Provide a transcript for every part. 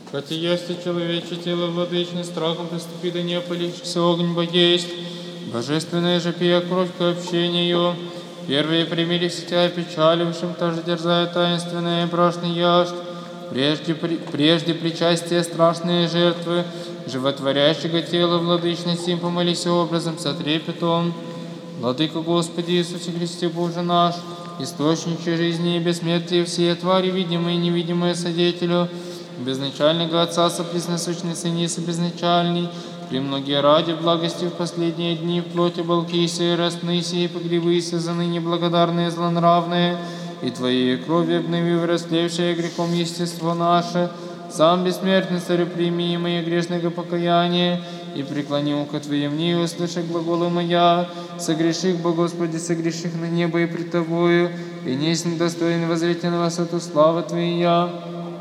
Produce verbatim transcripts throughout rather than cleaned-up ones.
Хотя есть и человече тело владычный, страхом приступи, да не опалившийся огонь богейств. Божественная же пия кровь к общению. Первые примирись тебя опечалившим, тоже дерзая таинственное брашный яшт. Прежде, при, прежде причастия страшные жертвы, животворящего тела владычный сим помолись образом со трепетом. Владыка Господи Иисусе Христе Боже наш, источнике жизни и бессмертия всей твари, видимые и невидимые содетелю, безначального Отца, сопресносущный Сыниса безначальный, премногие ради благости в последние дни, в плоти болкися и растныся, и погребыся за ныне благодарные злонравные, и Твоей крови обновив растлевшее грехом естество наше, сам бессмертный царю прими мои грешного покаяния, и преклони ухо Твое мне, и услыши глаголы моя, согреших, Бо Господи, согреших на небо и пред Тобою, и несть недостоин воззреть на высоту славы Твоя.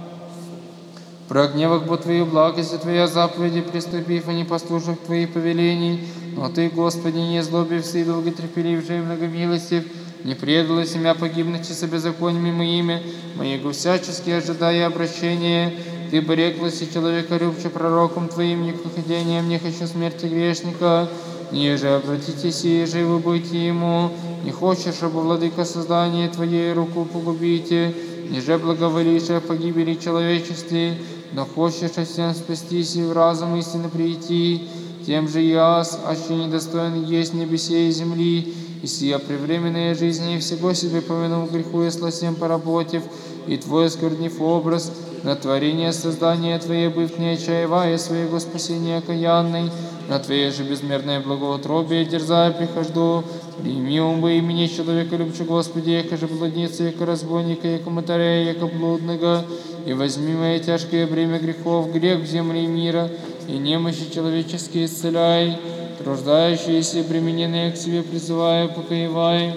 Про гневах Бо Твою благость, Твоя заповеди, приступив и не послушав Твоих повелений, но Ты, Господи, не злобився и долготерпелив и многомилостив, не предала семя погибнуть со беззакониями моими, моего всячески ожидая обращения. Ты пореклась и человека любче пророком Твоим, неходением, не хочу смерти грешника, ниже обратитесь и живы будьте ему, не хочешь, чтобы владыка создания Твоей руку погубите, ниже благоволишь о погибели человечестве, но хочешь всем спастись и в разум истины прийти, тем же я, аще недостоин есть небесе и земли, и сия превременная жизнь, и всего себе повинул греху и сласем поработив, и Твой осквернив образ, на творение создания Твое быв не отчаивая своего спасения окаянный, на Твое же безмерное благоутробие дерзая прихожду, прими умы имени человека любче Господи, яко же блудница, яко разбойника, яко мотаря, яко блудного, и возьми мое тяжкое бремя грехов, грех в земле мира, и немощи человеческие исцеляй, труждающиеся и примененные к себе призывая, покоевай.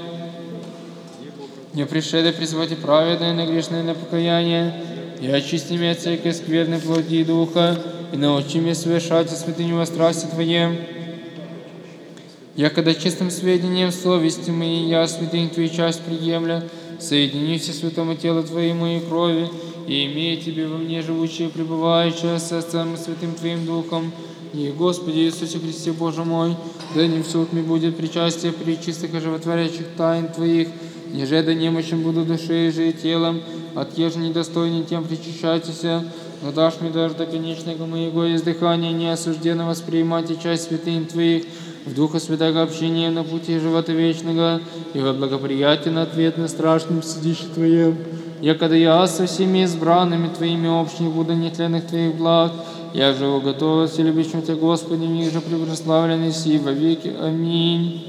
Не пришеды призвать и праведное, на грешное на покаяние, и очисти меня от всякой скверной плоти и духа, и научи меня совершать святыню во страсти Твоем. Я, когда чистым сведением совести моей, я святынь Твою часть приемля, соединюсь со святому телу Твоему и крови, и имея Тебе во мне живущее, пребывающее со Отцем и Святым Твоим Духом, и Господи Иисусе Христе Боже мой, да не в суд мне будет причастие при чистых и животворящих тайн Твоих, ниже да немощен буду душой же и телом, от еже недостойней тем причащайтеся, но дашь мне даже до конечного моего издыхания неосужденно воспринимать и часть святынь Твоих, в Духа Святого общения на пути живота вечного, и во благоприятие на ответ на страшном сидище Твоем. Я, когда я со всеми избранными Твоими общими буду нетленных Твоих благ, я же уготовился любящим Тебя, Господи, ниже преблагословленный си во веки. Аминь.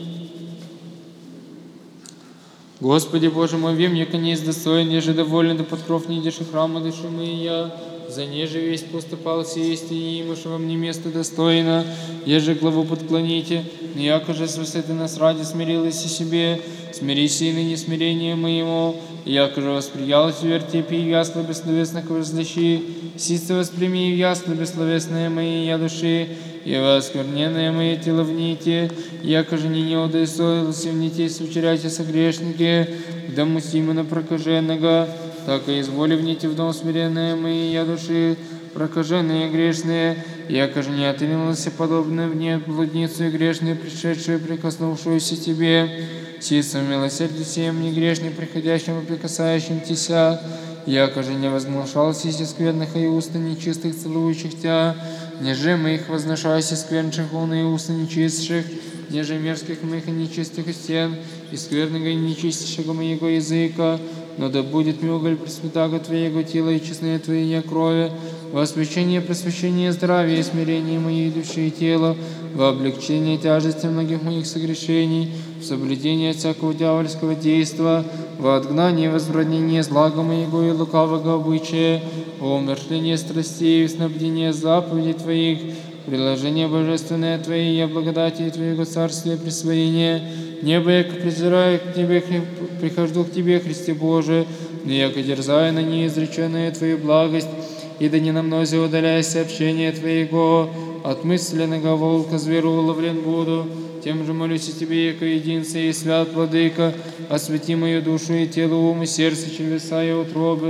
Господи Боже мой, вем, яко не достоин, еже доволен, да под кров не идешь и храма души моя, за неже весь поступал сесть, и имуш во мне место достойно, еже главу подклоните, но яко же с высоты нас ради смирилась и себе, смирись и ныне смирение моему, и яко же восприялась в вертепе и ясло бессловесных возлащи, систо восприми и ясло бессловесное моей я души, и воскверненное мое тело в нити, яко же не неудостоился в нити сучеряйте согрешники, к дому Симона прокаженного, так и изволи в нити в дом смиренное мои я души, прокаженные и грешные, яко же не отринулся подобно в нет блудницу и грешные, пришедшие, прикоснувшуюся Тебе, систо милосердие всем не грешным, приходящим и прикасающим Тися, яко же не возглашался из скверных и уста нечистых, целующих Тебя, неже моих возношайся сквернших он и уста нечистших, неже мерзких моих и нечистых стен, и скверного и нечистейшего моего языка, но да будет мне уголь пресвятаго Твоего тела и честные Твоей крови, во освящение, просвещение, здравия и смирение моей души и тела, во облегчение тяжести многих моих согрешений, в соблюдение всякого дьявольского действа, во отгнание и возбранение злага моего и лукавого обычая, во умершление страстей и снабдение заповедей Твоих, приложение божественное Твоей, благодати Твоего царствия присвоения, небо, яко презираю к Тебе, прихожу к Тебе, Христе Боже, но яко дерзаю на неизреченную Твою благость, и да не на мнозе удаляйся общение Твоего, от мысленного волка зверу уловлен буду, тем же молюсь о Тебе, яко единце и свят, Владыка, освети мою душу и тело, ум и сердце, чудеса и утробы,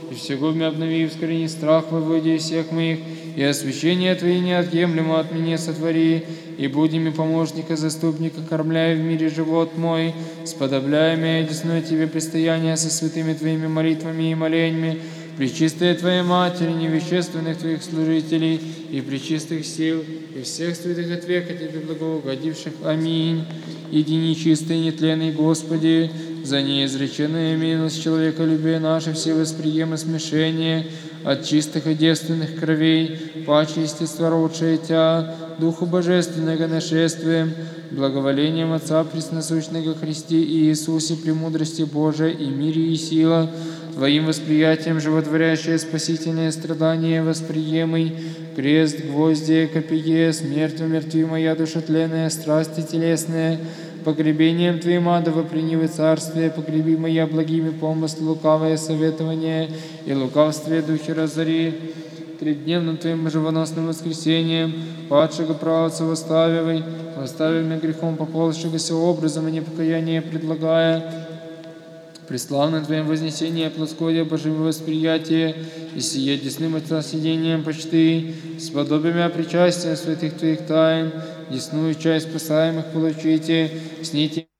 и всего меня обнови, и вскорени страх выводи из всех моих, и освящение Твое неотъемлемо от меня сотвори, и буди ми помощника, заступника, кормляй в мире живот мой, сподобляя меня десной Тебе предстояние со святыми Твоими молитвами и молениями, пречистая Твоя Матерь, невещественных Твоих служителей, и пречистых сил, и всех святых от века Тебе благоугодивших. Аминь. Иди нечистый, нетленный Господи, за неизреченная милость человеколюбие наше, все восприемы смешение от чистых и девственных кровей, паче естества родшее Тя, Духу Божественного нашествием, благоволением Отца Пресносущного Христе и Иисусе, премудрости Божией и мире и сила, Твоим восприятием животворящее спасительное страдание восприемый, крест, гвозди, копье, смерть умертвимая, душа тленная, страсти телесные, погребением Твоим адово принивы царствие, погреби моя благими помыслы, лукавое советование и лукавствие духи разори, тридневным Твоим живоносным воскресением, падшего правца восставивай, восставив меня грехом поползшегося образом и непокаяние предлагая, преславным Твоим вознесение плоскодия Божьего восприятия и сие десным отсидением почты, с подобиями причастия святых Твоих тайн, десную часть спасаемых получите, сните